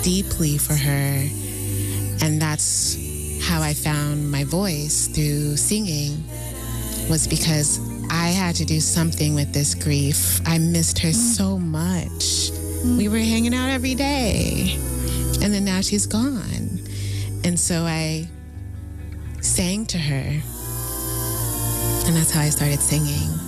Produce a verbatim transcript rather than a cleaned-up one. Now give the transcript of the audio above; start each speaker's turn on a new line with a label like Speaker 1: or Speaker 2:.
Speaker 1: deeply for her. And that's how I found my voice, through singing, was because I had to do something with this grief. I missed her so much. We were hanging out every day. And then now she's gone. And so I sang to her. And that's how I started singing.